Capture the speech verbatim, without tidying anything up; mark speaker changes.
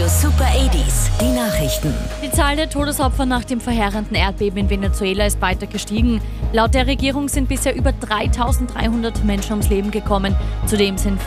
Speaker 1: Super achtziger, die Nachrichten.
Speaker 2: Die Zahl der Todesopfer nach dem verheerenden Erdbeben in Venezuela ist weiter gestiegen. Laut der Regierung sind bisher über dreitausenddreihundert Menschen ums Leben gekommen. Zudem sind